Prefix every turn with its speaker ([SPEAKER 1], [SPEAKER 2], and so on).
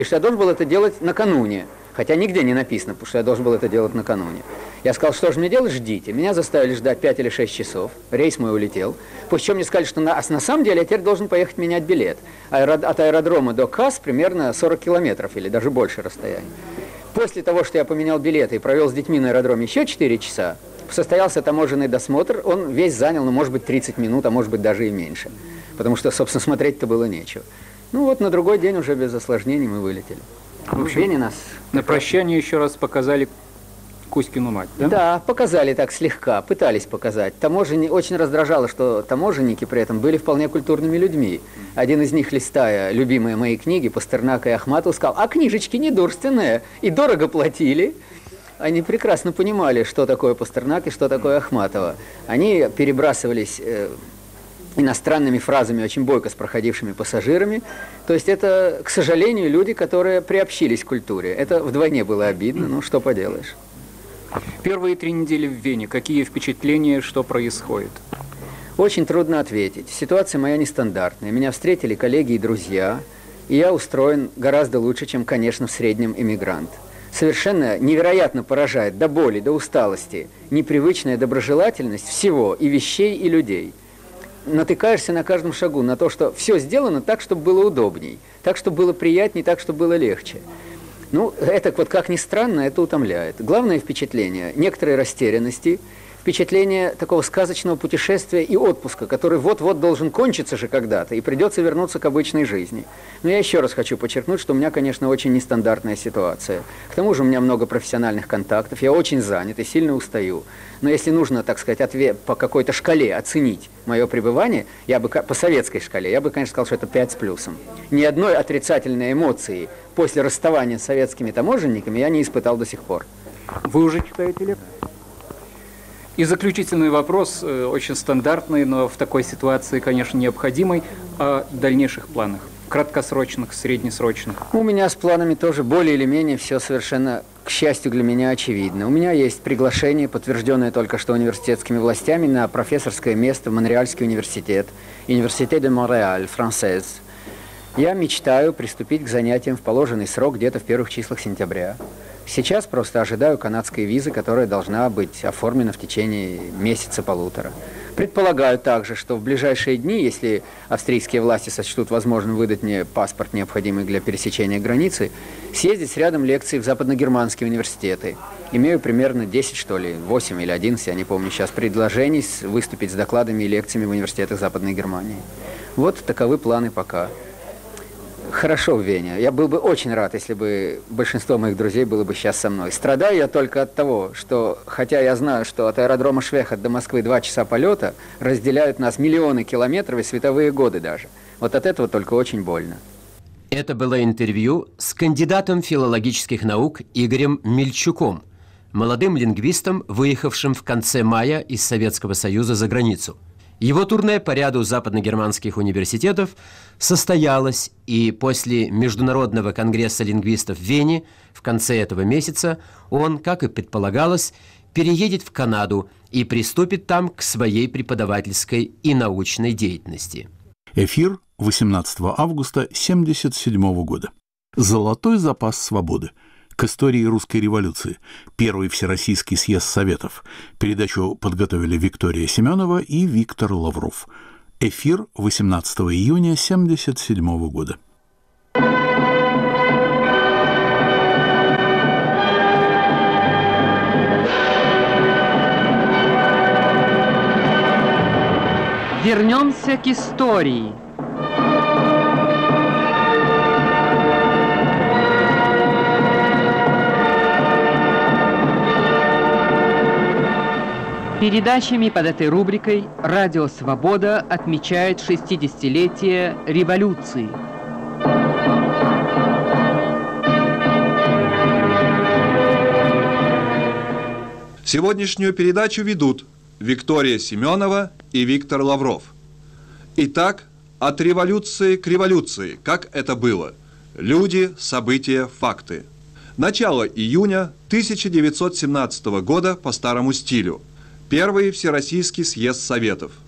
[SPEAKER 1] что я должен был это делать накануне. Хотя нигде не написано, что я должен был это делать накануне. Я сказал, что же мне делать, ждите. Меня заставили ждать 5 или 6 часов. Рейс мой улетел. После чего мне сказали, что на самом деле я теперь должен поехать менять билет. От аэродрома до КАС примерно 40 километров или даже больше расстояния. После того, что я поменял билеты и провел с детьми на аэродроме еще 4 часа, состоялся таможенный досмотр. Он весь занял, ну, может быть, 30 минут, а может быть, даже и меньше. Потому что, собственно, смотреть-то было нечего. Ну вот на другой день уже без осложнений мы вылетели.
[SPEAKER 2] В общем,
[SPEAKER 1] нас
[SPEAKER 2] на прощание еще раз показали Кузькину мать, да?
[SPEAKER 1] Да, показали так слегка, пытались показать. Очень раздражало, что таможенники при этом были вполне культурными людьми. Один из них, листая любимые мои книги Пастернака и Ахматова, сказал: а книжечки недурственные и дорого платили. Они прекрасно понимали, что такое Пастернак и что такое Ахматова. Они перебрасывались иностранными фразами, очень бойко с проходившими пассажирами. То есть это, к сожалению, люди, которые приобщились к культуре. Это вдвойне было обидно, ну что поделаешь.
[SPEAKER 2] Первые 3 недели в Вене. Какие впечатления, что происходит?
[SPEAKER 1] Очень трудно ответить. Ситуация моя нестандартная. Меня встретили коллеги и друзья, и я устроен гораздо лучше, чем, конечно, в среднем иммигрант. Совершенно невероятно поражает до боли, до усталости непривычная доброжелательность всего, и вещей, и людей. Натыкаешься на каждом шагу на то, что все сделано так, чтобы было удобней, так, чтобы было приятней, так, чтобы было легче. Ну, это вот как ни странно, это утомляет. Главное впечатление – некоторой растерянности, впечатление такого сказочного путешествия и отпуска, который вот-вот должен кончиться же когда-то, и придется вернуться к обычной жизни. Но я еще раз хочу подчеркнуть, что у меня, конечно, очень нестандартная ситуация. К тому же у меня много профессиональных контактов, я очень занят и сильно устаю. Но если нужно, так сказать, по какой-то шкале оценить мое пребывание, я бы по советской шкале, я бы, конечно, сказал, что это 5 с плюсом. Ни одной отрицательной эмоции после расставания с советскими таможенниками я не испытал до сих пор.
[SPEAKER 2] Вы уже читаете лекции? И заключительный вопрос, очень стандартный, но в такой ситуации, конечно, необходимый, о дальнейших планах, краткосрочных, среднесрочных.
[SPEAKER 1] У меня с планами тоже более или менее все совершенно, к счастью для меня, очевидно. У меня есть приглашение, подтвержденное только что университетскими властями, на профессорское место в Монреальский университет, Университет де Монреаль, францез. Я мечтаю приступить к занятиям в положенный срок где-то в первых числах сентября. Сейчас просто ожидаю канадской визы, которая должна быть оформлена в течение месяца-полутора. Предполагаю также, что в ближайшие дни, если австрийские власти сочтут возможным выдать мне паспорт, необходимый для пересечения границы, съездить с рядом лекций в западногерманские университеты. Имею примерно 10, что ли, 8 или 11, я не помню сейчас, предложений выступить с докладами и лекциями в университетах Западной Германии. Вот таковы планы пока. Хорошо в Вене. Я был бы очень рад, если бы большинство моих друзей было бы сейчас со мной. Страдаю я только от того, что, хотя я знаю, что от аэродрома Швехат до Москвы 2 часа полета, разделяют нас миллионы километров и световые годы даже. Вот от этого только очень больно.
[SPEAKER 3] Это было интервью с кандидатом филологических наук Игорем Мельчуком, молодым лингвистом, выехавшим в конце мая из Советского Союза за границу. Его турне по ряду западногерманских университетов состоялось, и после Международного конгресса лингвистов в Вене в конце этого месяца он, как и предполагалось, переедет в Канаду и приступит там к своей преподавательской и научной деятельности.
[SPEAKER 4] Эфир 18 августа 1977 года. «Золотой запас свободы. К истории русской революции. Первый Всероссийский съезд Советов». Передачу подготовили Виктория Семенова и Виктор Лавров. Эфир 18 июня 1977 года.
[SPEAKER 5] Вернемся к истории. Передачами под этой рубрикой «Радио Свобода» отмечает 60-летие революции.
[SPEAKER 6] Сегодняшнюю передачу ведут Виктория Семенова и Виктор Лавров. Итак, от революции к революции, как это было. Люди, события, факты. Начало июня 1917 года по старому стилю. Первый Всероссийский съезд Советов.